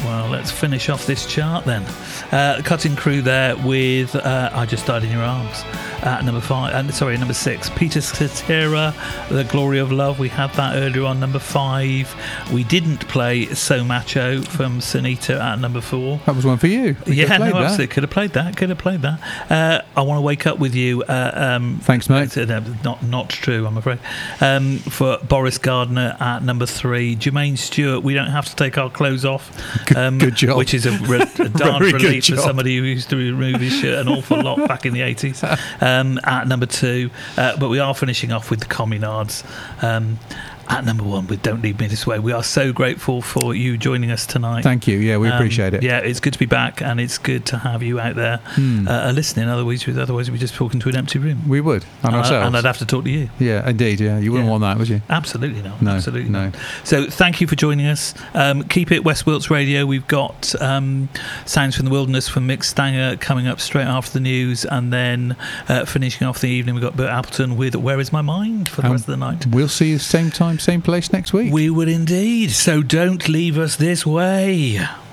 Well, let's finish off this chart then. Cutting Crew there with I Just Died in Your Arms. Number 6. Peter Cetera, The Glory of Love. We had that earlier on, number 5. We didn't play So Macho from Sunita at number 4. That was one for you. Absolutely. Could have played that. I Want to Wake Up With You. Thanks, mate. Not true, I'm afraid. For Boris Gardner at number 3. Jermaine Stewart, We Don't Have to Take Our Clothes Off. Good job. Which is a darn relief for somebody who used to remove his shirt an awful lot back in the 80s. At number 2, but we are finishing off with the Communards. At number 1 with Don't Leave Me This Way. We are so grateful for you joining us tonight. Thank you. Yeah, we appreciate it. Yeah, it's good to be back, and it's good to have you out there listening. Otherwise, we'd be just talking to an empty room. We would, and ourselves. And I'd have to talk to you. Yeah, indeed. Yeah, you wouldn't want that, would you? Absolutely not. No, absolutely no. not. So thank you for joining us. Keep it West Wilts Radio. We've got Sounds from the Wilderness from Mick Stanger coming up straight after the news, and then finishing off the evening, we've got Bert Appleton with Where Is My Mind for the rest of the night. We'll see you same time, same place next week. We will indeed. So don't leave us this way.